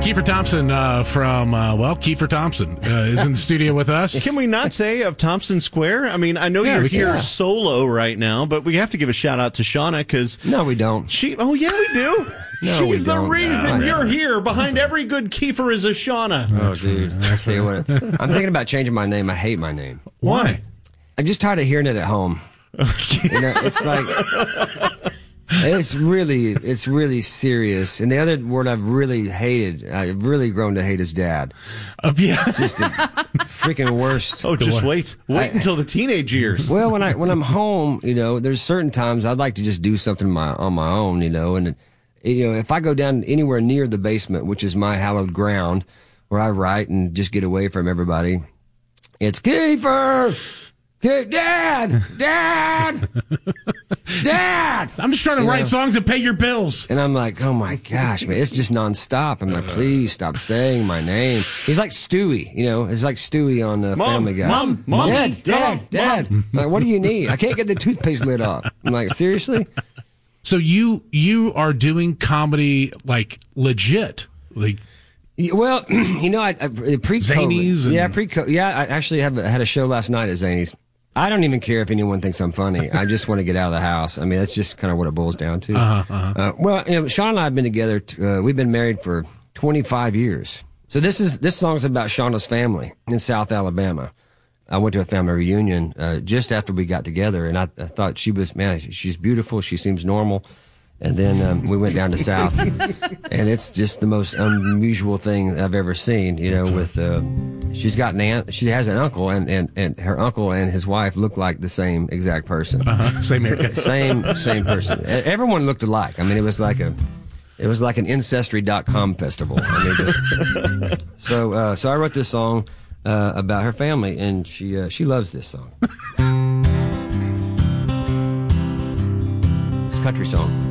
Kiefer Thompson Kiefer Thompson is in the studio with us. Can we not say of Thompson Square? I mean, I know you're here solo right now, but we have to give a shout out to Shauna because no, we don't. Oh yeah, we do. No, She's the don't. reason you're here. Behind every good Kiefer is a Shauna. Oh, dude, I tell you what, I'm thinking about changing my name. I hate my name. Why? I'm just tired of hearing it at home. You know, it's like. It's really serious. And the other word I've really grown to hate is dad. Yeah. It's just the freaking worst. Oh, just wait until the teenage years. Well, when I'm home, you know, there's certain times I'd like to just do something on my own, you know, and you know, if I go down anywhere near the basement, which is my hallowed ground, where I write and just get away from everybody, it's Kiefer. Hey, Dad! I'm just trying to write songs and pay your bills. And I'm like, oh my gosh, man, it's just nonstop. I'm like, please stop saying my name. He's like Stewie, you know, it's like Stewie on Family Guy. Mom, Dad. I'm like, what do you need? I can't get the toothpaste lid off. I'm like, seriously? So you are doing comedy like legit, like. Well, you know, pre-COVID. Zanies? I actually had a show last night at Zanies. I don't even care if anyone thinks I'm funny. I just want to get out of the house. I mean, that's just kind of what it boils down to. Well, you know, Sean and I have been together. We've been married for 25 years. So this song's about Shauna's family in South Alabama. I went to a family reunion just after we got together, and I thought she's beautiful. She seems normal. And then we went down to South, and it's just the most unusual thing I've ever seen. You know, with she's got an aunt, she has an uncle, and her uncle and his wife look like the same exact person. Same haircut. Same person. Everyone looked alike. I mean, it was like an Ancestry.com festival. I mean, so I wrote this song about her family, and she loves this song. It's a country song.